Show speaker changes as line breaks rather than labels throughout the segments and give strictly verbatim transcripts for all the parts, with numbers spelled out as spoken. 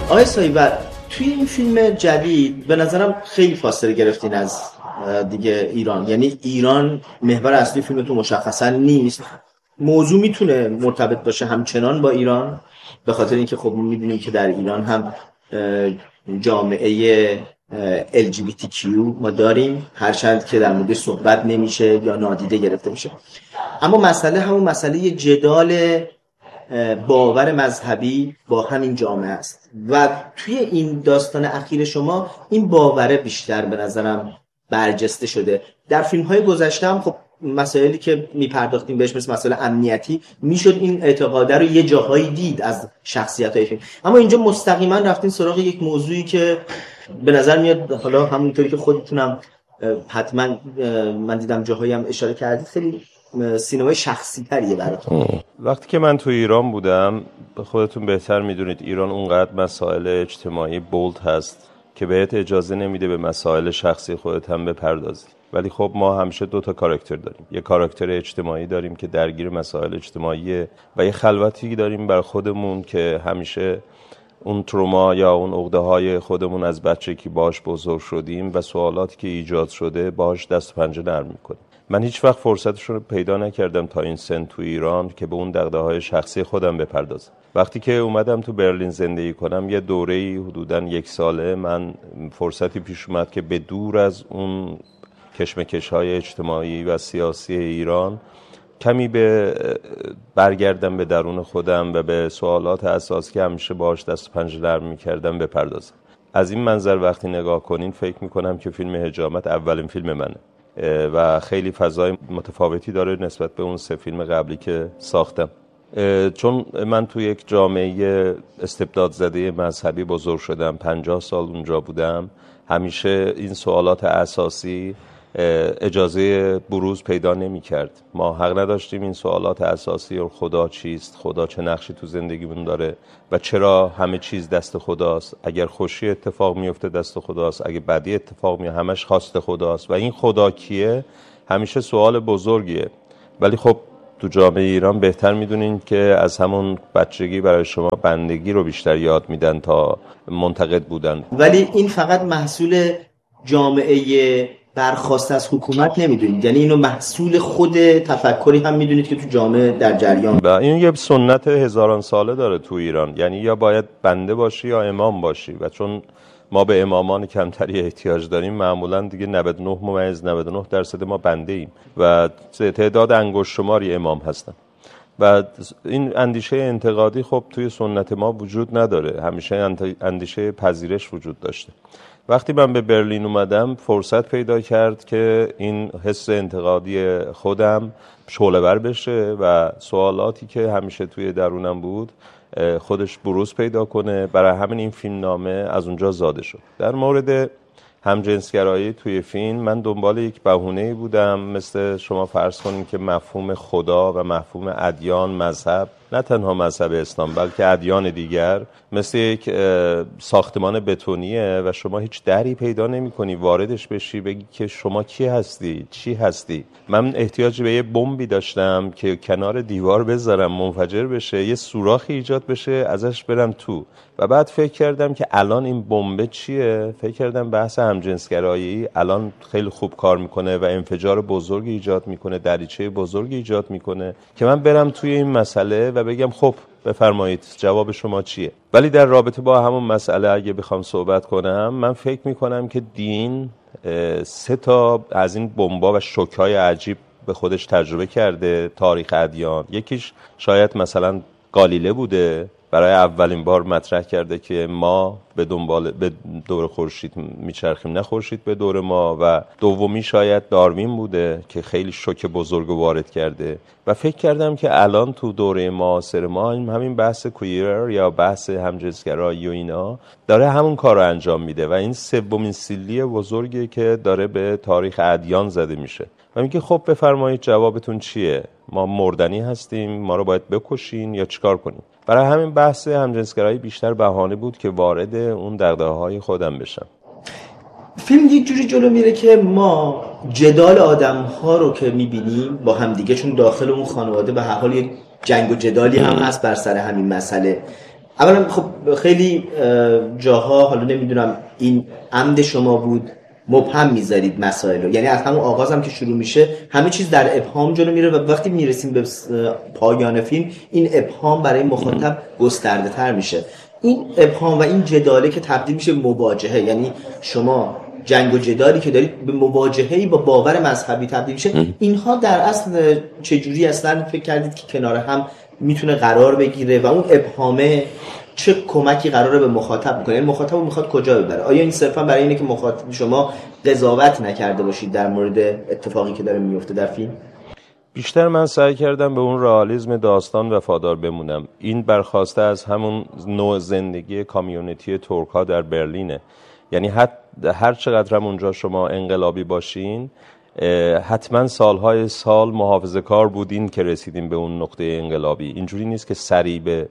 آقای سایبر، توی این فیلم جدید به نظرم خیلی فاصله گرفتین از دیگه ایران. یعنی ایران محور اصلی فیلم تو مشخصا نیست. موضوع میتونه مرتبط باشه همچنان با ایران، به خاطر اینکه خب میدونیم که در ایران هم جامعه ال جی بی تی کیو ما داریم، هرچند که در موردش صحبت نمیشه یا نادیده گرفته میشه. اما مسئله همون مسئله جدال باور مذهبی با همین جامعه است و توی این داستان اخیر شما این باوره بیشتر به نظرم برجسته شده. در فیلم های گذشته هم خب مسائلی که میپرداختیم بهش مثل مسائل امنیتی میشد این اعتقاده رو یه جاهایی دید از شخصیت های فیلم، اما اینجا مستقیما رفتین سراغ یک موضوعی که به نظر میاد، حالا همونطوری که خودتونم حتما من دیدم جاهایی هم اشاره کردید، خیلی سینمای شخصی تریه براتون.
وقتی که من تو ایران بودم، خودتون بهتر میدونید ایران اونقدر مسائل اجتماعی بولد هست که بهت اجازه نمیده به مسائل شخصی خودت هم بپردازی. ولی خب ما همیشه دو تا کاراکتر داریم، یه کاراکتر اجتماعی داریم که درگیر مسائل اجتماعیه و یه خلوتی داریم بر خودمون که همیشه اون تروما یا اون عقده‌های خودمون از بچگی باهاش بزرگ شدیم و سوالاتی که ایجاد شده باهاش دست و پنجه نرم می‌کنیم. من هیچ وقت فرصتشون رو پیدا نکردم تا این سن تو ایران که به اون دغدغه‌های شخصی خودم بپردازم. وقتی که اومدم تو برلین زندگی کنم، یه دوره‌ای حدوداً یک ساله من فرصتی پیش اومد که به دور از اون کشمکش‌های اجتماعی و سیاسی ایران کمی به برگردم به درون خودم و به سوالات اساسی که همیشه باهاش دست و پنجه نرم می‌کردم بپردازم. از این منظر وقتی نگاه کنین فکر می‌کنم که فیلم حجامت اولین فیلم منه و خیلی فضای متفاوتی داره نسبت به اون سه فیلم قبلی که ساختم، چون من توی یک جامعه استبداد زده مذهبی بزرگ شدم. پنجاه سال اونجا بودم. همیشه این سوالات اساسی اجازه بروز پیدا نمی کرد. ما حق نداشتیم این سوالات اساسی رو، خدا چیست، خدا چه نقشی تو زندگیمون داره و چرا همه چیز دست خداست، اگر خوشی اتفاق میفته دست خداست، اگه بدی اتفاق میفته همش خواست خداست و این خدا کیه همیشه سوال بزرگیه. ولی خب تو جامعه ایران بهتر میدونین که از همون بچگی برای شما بندگی رو بیشتر یاد میدن تا منتقد بودن.
ولی این فقط محصول جامعه برخواست از حکومت نمیدونید، یعنی اینو محصول خود تفکری هم میدونید که تو جامعه در جریان
و این یه سنت هزاران ساله داره تو ایران. یعنی یا باید بنده باشی یا امام باشی و چون ما به امامان کمتری احتیاج داریم، معمولا دیگه نود و نه ممیز نود و نه درصد ما بنده ایم و تعداد انگشت شماری امام هستن و این اندیشه انتقادی خب توی سنت ما وجود نداره، همیشه اندیشه پذیرش وجود داشته. وقتی من به برلین اومدم فرصت پیدا کرد که این حس انتقادی خودم شعله‌ور بشه و سوالاتی که همیشه توی درونم بود خودش بروز پیدا کنه. برای همین این فیلم نامه از اونجا زاده شد. در مورد همجنسگرایی توی فیلم من دنبال یک بهونه‌ای بودم، مثل شما فرض کنید که مفهوم خدا و مفهوم ادیان، مذهب، نه تنها مذهب اسلام بلکه ادیان دیگر، مثل یک ساختمان بتونیه و شما هیچ دری پیدا نمی‌کنی واردش بشی بگی که شما کی هستی، چی هستی. من احتیاج به یه بمبی داشتم که کنار دیوار بذارم منفجر بشه، یه سوراخی ایجاد بشه ازش برم تو و بعد فکر کردم که الان این بمب چیه؟ فکر کردم بحث همجنسگرایی الان خیلی خوب کار میکنه و انفجار بزرگی ایجاد میکنه، دریچه بزرگی ایجاد میکنه که من برم توی این مسئله و بگم خب بفرمایید جواب شما چیه. ولی در رابطه با همون مسئله اگه بخوام صحبت کنم، من فکر میکنم که دین سه تا از این بمبا و شوک‌های عجیب به خودش تجربه کرده تاریخ ادیان. یکیش شاید مثلا گالیله بوده، برای اولین بار مطرح کرده که ما به دنبال به دور خورشید میچرخیم نه خورشید به دور ما، و دومی شاید داروین بوده که خیلی شوک بزرگ وارد کرده و فکر کردم که الان تو دوره معاصر ما همین بحث کویر یا بحث همجنسگرایی و اینا داره همون کار رو انجام میده و این سومین سیلی بزرگی که داره به تاریخ ادیان زده میشه و میگه خب بفرمایید جوابتون چیه؟ ما مردنی هستیم، ما رو باید بکشین یا چیکار کنیم؟ برای همین بحث همجنسگرایی بیشتر بهانه بود که وارد اون دغدغه‌های خودم بشم.
فیلم یک جوری جلو میره که ما جدال آدم‌ها رو که می‌بینیم با همدیگه، چون داخل اون خانواده به هر حال یک جنگ و جدالی هم هست بر سر همین مسئله، اولا خب خیلی جاها حالا نمیدونم این عمد شما بود مبهم میذارید مسائل رو، یعنی از همون آغاز هم که شروع میشه همه چیز در ابهام جلو میره و وقتی میرسیم به پایان فیلم این ابهام برای مخاطب گسترده تر میشه. این ابهام و این جداله که تبدیل میشه به مواجهه، یعنی شما جنگ و جدالی که دارید به مواجهه‌ای با باور مذهبی تبدیل میشه، اینها در اصل چجوری اصلا فکر کردید که کنار هم میتونه قرار بگیره و اون ابهامه چه کمکی قراره به مخاطب بکنه؟ یعنی مخاطب میخواد کجا ببره؟ آیا این صرفا برای اینه که مخاطب شما قضاوت نکرده باشید در مورد اتفاقی که داره میفته در فیلم؟
بیشتر من سعی کردم به اون رئالیسم داستان وفادار بمونم. این برخواسته از همون نوع زندگی کامیونیتی ترک‌ها در برلینه. یعنی هر چقدر هم اونجا شما انقلابی باشین، حتما سالهای سال محافظه‌کار بودین که رسیدین به اون نقطه انقلابی. اینجوری نیست که سریع به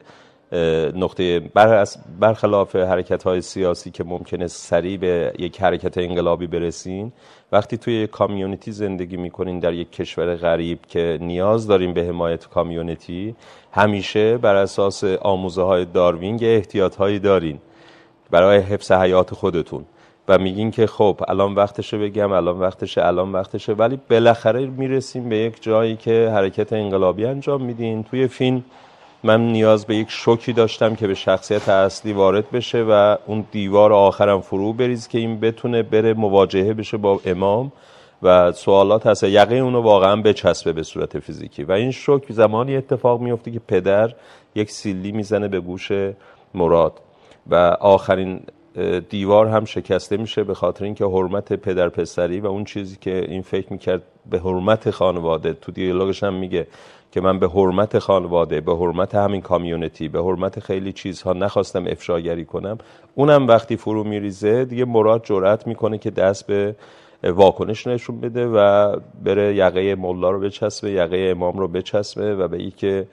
نقطه برخلاف حرکت‌های سیاسی که ممکنه سریع به یک حرکت انقلابی برسین. وقتی توی یک کامیونیتی زندگی میکنین در یک کشور غریب که نیاز دارین به حمایت کامیونیتی، همیشه بر اساس آموزه‌های داروین احتیاط‌هایی دارین برای حفظ حیات خودتون و میگین که خب الان وقتشه بگم، الان وقتشه، الان وقتشه، ولی بالاخره میرسیم به یک جایی که حرکت انقلابی انجام میدین. توی فیلم من نیاز به یک شوکی داشتم که به شخصیت اصلی وارد بشه و اون دیوار آخرم فرو بریز که این بتونه بره مواجهه بشه با امام و سوالات هست یقه اونو واقعا بچسبه به صورت فیزیکی. و این شوک زمانی اتفاق میفته که پدر یک سیلی میزنه به گوش مراد و آخرین دیوار هم شکسته میشه به خاطر اینکه حرمت پدر پسری و اون چیزی که این فکر میکرد به حرمت خانواده، تو دیالوگش هم میگه که من به حرمت خانواده، به حرمت همین کامیونیتی، به حرمت خیلی چیزها نخواستم افشاگری کنم، اونم وقتی فرو میریزه دیگه مراد جرأت میکنه که دست به واکنش نشون بده و بره یقه مولا رو بچسبه، یقه امام رو بچسبه و به این که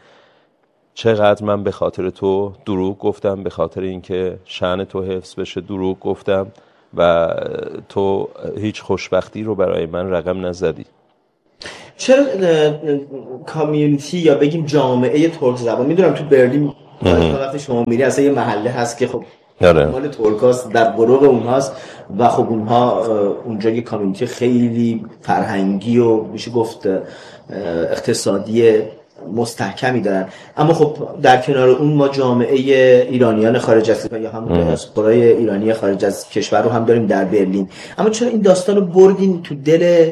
چقدر من به خاطر تو دروغ گفتم، به خاطر اینکه شأن تو حفظ بشه دروغ گفتم و تو هیچ خوشبختی رو برای من رقم نزدی.
چرا کامیونیتی یا بگیم جامعه ترک زبان، میدونم تو برلین وقتی شما میری اصلا یه محله هست که خب مال ترکاست، در قروق اونهاست و خب اونها اونجا یه کامیونیتی خیلی فرهنگی و میشه گفت اقتصادی مستحکمی دارن، اما خب در کنار اون ما جامعه ایرانیان خارج از یا همون دیاسپورای ایرانی خارج از کشور رو هم داریم در برلین. اما چرا این داستان رو بردین تو دل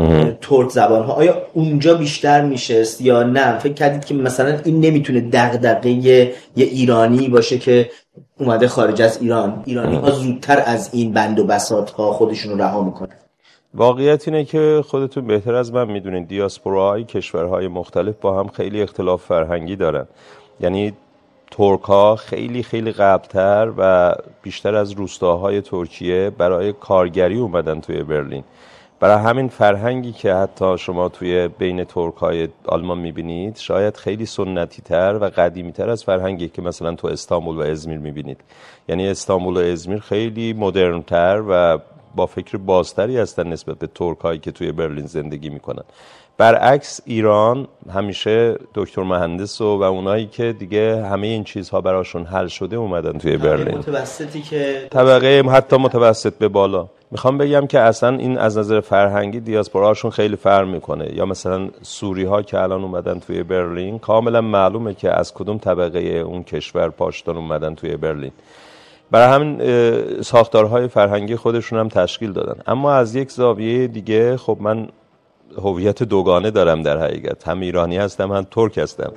ترک زبان ها؟ آیا اونجا بیشتر میشست یا نه فکر کردید که مثلا این نمیتونه دغدغه یه ایرانی باشه که اومده خارج از ایران، ایرانی ها زودتر از این بند و بساط ها خودشون رو رها میکنن؟
واقعیت اینه که خودتون بهتر از من میدونین دیاسپوراهای کشورهای مختلف با هم خیلی اختلاف فرهنگی دارن. یعنی ترک ها خیلی خیلی قبلتر و بیشتر از روستاهای ترکیه برای کارگری اومدن توی برلین. برای همین فرهنگی که حتی شما توی بین ترک های آلمان میبینید شاید خیلی سنتی تر و قدیمی تر از فرهنگی که مثلا تو استانبول و ازمیر میبینید. یعنی استانبول و ازمیر خیلی مدرن تر و با فکر بازتری هستن نسبت به ترکایی که توی برلین زندگی میکنن. برعکس ایران همیشه دکتر مهندس و, و اونایی که دیگه همه این چیزها براشون حل شده اومدن توی برلین.
متوسطی که
طبقه حتی متوسط به بالا. میخوام بگم که اصلا این از نظر فرهنگی دیاسپوراشون خیلی فرق میکنه. یا مثلا سوری ها که الان اومدن توی برلین کاملا معلومه که از کدوم طبقه اون کشور پاشدار اومدن توی برلین. برای همین ساختارهای فرهنگی خودشون هم تشکیل دادن. اما از یک زاویه دیگه خب من هویت دوگانه دارم در حقیقت، هم ایرانی هستم هم ترک هستم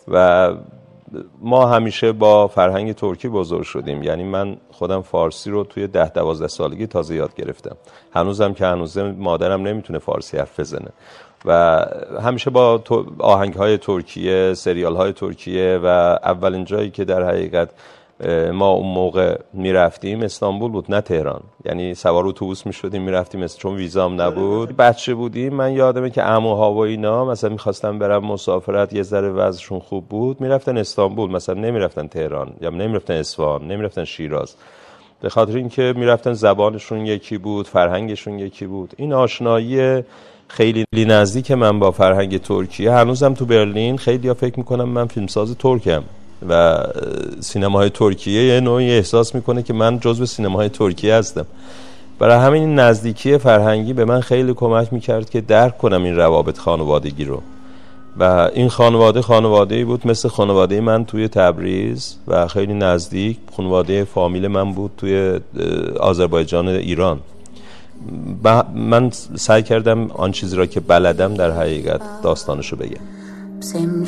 و ما همیشه با فرهنگ ترکی بزرگ شدیم. یعنی من خودم فارسی رو توی ده دوازده سالگی تازه یاد گرفتم، هنوزم که هنوزه مادرم نمیتونه فارسی حرف بزنه و همیشه با آهنگ‌های ترکیه، سریال‌های ترکیه و اولین جایی که در حقیقت ما اون موقع میرفتیم استانبول بود نه تهران. یعنی سوار اتوبوس میشدیم میرفتیم چون ویزام نبود. بچه بودیم، من یادمه که عموها و اینا مثلا میخواستن برن مسافرت یه ذره وضعشون خوب بود میرفتن استانبول، مثلا نمیرفتن تهران یا نمیرفتن اصفهان، نمیرفتن شیراز، به خاطر اینکه میرفتن زبانشون یکی بود، فرهنگشون یکی بود. این آشنایی خیلی نزدیک من با فرهنگ ترکیه هنوزم تو برلین خیلی‌ها فکر میکنم من فیلمساز ترکم. و سینماهای ترکیه یه نوعی احساس میکنه که من جزو سینماهای ترکیه هستم. برای همین نزدیکی فرهنگی به من خیلی کمک میکرد که درک کنم این روابط خانوادگی رو. و این خانواده خانواده‌ای بود مثل خانواده من توی تبریز و خیلی نزدیک خانواده فامیل من بود توی آذربایجان ایران. من سعی کردم آن چیزی را که بلدم در حقیقت داستانشو بگم.